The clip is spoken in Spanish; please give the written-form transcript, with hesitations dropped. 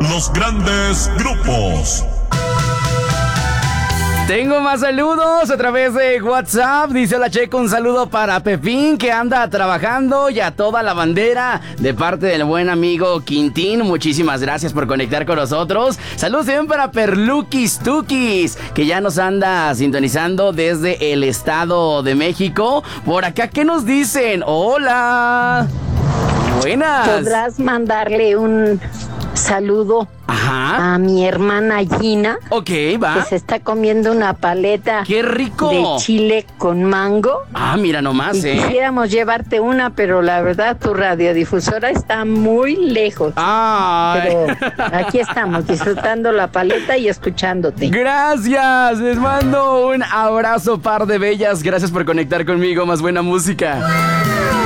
los grandes grupos. Tengo más saludos a través de WhatsApp. Dice: hola Checo, un saludo para Pepín que anda trabajando, y a toda la bandera de parte del buen amigo Quintín. Muchísimas gracias por conectar con nosotros. Saludos también para Perluquis Tukis, que ya nos anda sintonizando desde el Estado de México. Por acá, ¿qué nos dicen? Hola. Buenas. ¿Podrás mandarle un saludo a mi hermana Gina? Ok, va. Que se está comiendo una paleta. ¡Qué rico! De chile con mango. Ah, mira nomás, Quisiéramos llevarte una, pero la verdad tu radiodifusora está muy lejos. Ay. Pero aquí estamos disfrutando la paleta y escuchándote. Gracias, les mando un abrazo, par de bellas. Gracias por conectar conmigo, más buena música.